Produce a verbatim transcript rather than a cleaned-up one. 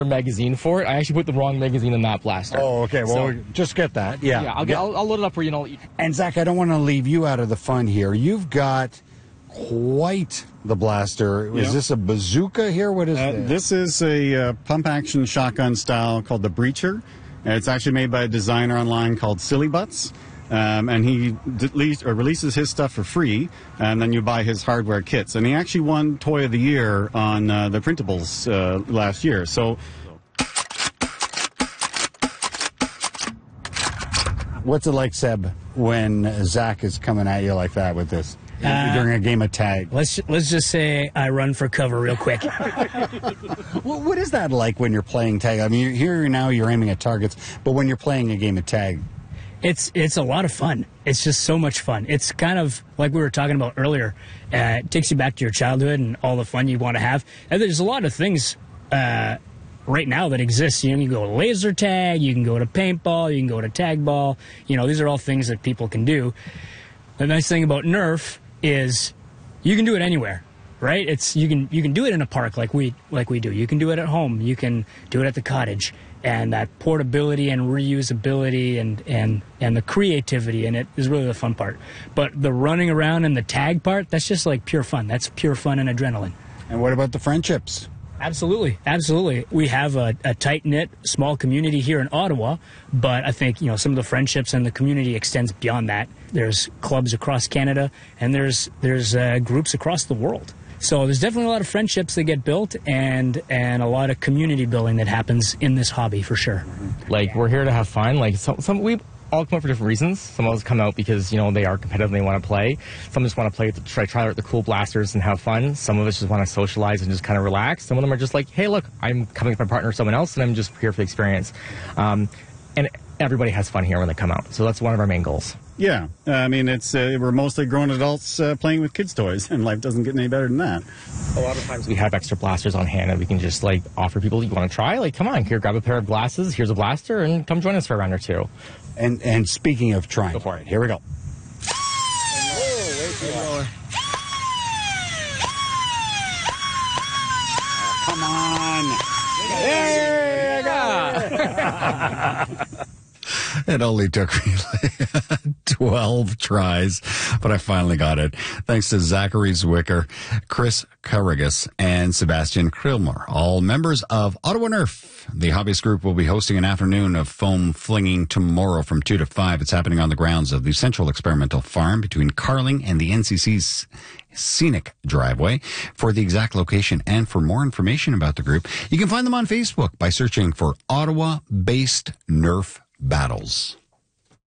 magazine for it. I actually put the wrong magazine in that blaster. Oh, okay. Well, So- just get that. Yeah. Yeah, I'll, get, I'll, I'll load it up for you. Know, And Zach, I don't want to leave you out of the fun here. You've got quite the blaster. Is Yeah. this a bazooka here? What is Uh, this? this is a uh, pump-action shotgun style called the Breacher. Uh, It's actually made by a designer online called Silly Butts. Um, and he de- or releases his stuff for free, and then you buy his hardware kits. And he actually won Toy of the Year on uh, the printables uh, last year. So, What's it like, Seb, when Zach is coming at you like that with this Uh, during a game of tag? Let's let's just say I run for cover real quick. Well, what is that like when you're playing tag? I mean, you're here now, you're aiming at targets, but when you're playing a game of tag, It's it's a lot of fun. It's just so much fun. It's kind of like we were talking about earlier. Uh, it takes you back to your childhood and all the fun you want to have. And there's a lot of things uh, right now that exist. You know, you can go to laser tag, you can go to paintball, you can go to tag ball. You know, these are all things that people can do. The nice thing about Nerf is you can do it anywhere. Right? It's you can you can do it in a park like we like we do. You can do it at home. You can do it at the cottage. And that portability and reusability and, and, and the creativity in it is really the fun part. But the running around and the tag part, that's just like pure fun. That's pure fun and adrenaline. and what about the friendships? Absolutely. Absolutely. We have a, a tight-knit, small community here in Ottawa, but I think, you know, some of the friendships and the community extends beyond that. There's clubs across Canada, and there's, there's uh, groups across the world. So there's definitely a lot of friendships that get built and and a lot of community building that happens in this hobby for sure. like we're here to have fun. Like some, some we all come out for different reasons. Some of us come out because you know they are competitive and they want to play. Some just want to play to try try out the cool blasters and have fun. Some of us just want to socialize and just kind of relax. Some of them are just like, hey, look, I'm coming with my partner or someone else, and I'm just here for the experience. Um, and everybody has fun here when they come out. So that's one of our main goals. yeah, I mean, it's uh, we're mostly grown adults uh, playing with kids' toys, and life doesn't get any better than that. A lot of times we have extra blasters on hand that we can just like offer people. You want to try? Like, come on, here, grab a pair of glasses. Here's a blaster, and come join us for a round or two. And and speaking of trying, Go for it. Here we go. Come on. There you go. It only took me like twelve tries, but I finally got it. Thanks to Zachary Zwicker, Chris Carrigas, and Sebastian Krilmer, all members of Ottawa Nerf. The hobbyist group will be hosting an afternoon of foam flinging tomorrow from two to five. It's happening on the grounds of the Central Experimental Farm between Carling and the N C C's Scenic Driveway. For the exact location and for more information about the group, you can find them on Facebook by searching for Ottawa-based Nerf Battles.